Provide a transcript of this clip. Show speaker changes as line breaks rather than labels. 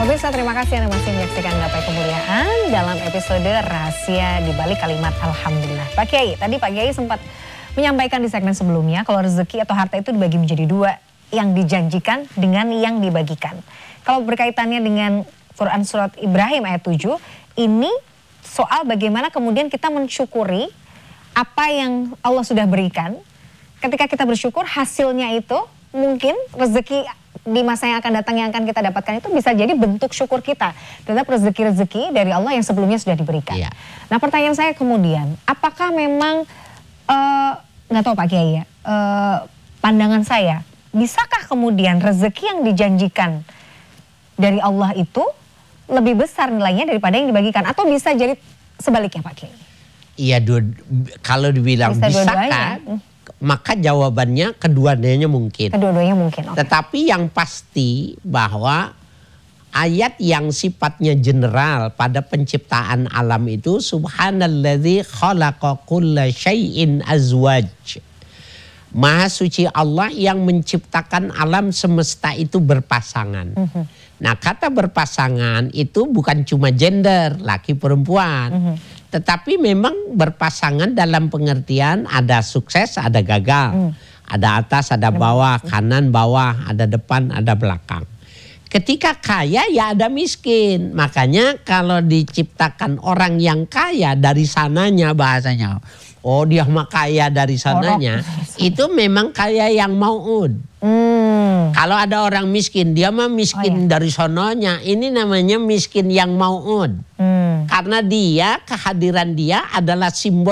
Pemirsa, terima kasih Anda masih menyaksikan Gapai Kemuliaan dalam episode Rahasia di Balik Kalimat Alhamdulillah. Pak Kiai, tadi Pak Kiai sempat menyampaikan di segmen sebelumnya kalau rezeki atau harta itu dibagi menjadi dua, yang dijanjikan dengan yang dibagikan. Kalau berkaitannya dengan Quran Surat Ibrahim ayat 7, ini soal bagaimana kemudian kita mensyukuri apa yang Allah sudah berikan. Ketika kita bersyukur, hasilnya itu mungkin rezeki di masa yang akan datang yang akan kita dapatkan itu bisa jadi bentuk syukur kita terhadap rezeki-rezeki dari Allah yang sebelumnya sudah diberikan. Iya. Nah, pertanyaan saya kemudian, apakah memang nggak tahu Pak Kiai ya, pandangan saya, bisakah kemudian rezeki yang dijanjikan dari Allah itu lebih besar nilainya daripada yang dibagikan, atau bisa jadi sebaliknya Pak Kiai? Iya,
kalau dibilang bisakah? Maka jawabannya kedua-duanya mungkin.
Kedua-duanya mungkin. Okay.
Tetapi yang pasti bahwa ayat yang sifatnya general pada penciptaan alam itu subhanalladzi khalaqa kulla syai'in azwaj. Maha suci Allah yang menciptakan alam semesta itu berpasangan. Nah, kata berpasangan itu bukan cuma gender, laki perempuan. Tetapi memang berpasangan dalam pengertian ada sukses, ada gagal. Ada atas, ada bawah, kanan, bawah, ada depan, ada belakang. Ketika kaya ya ada miskin. Makanya kalau diciptakan orang yang kaya dari sananya bahasanya. Oh, dia mah kaya dari sananya. Itu memang kaya yang mau'ud. Kalau ada orang miskin, dia mah miskin dari sononya. Ini namanya miskin yang mau'ud. Karena dia, kehadiran dia adalah simbol